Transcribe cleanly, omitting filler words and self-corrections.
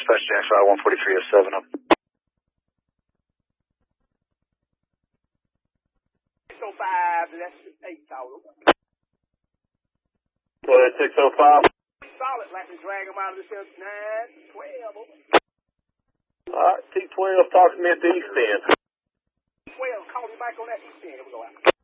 Dispatch Jack 14307 up. 605, that's 8 total. 605. Solid, like to drag him out of the cell. 912. Alright, T12, talk to me at the east end. 12, call me back on that east end. Here we go out.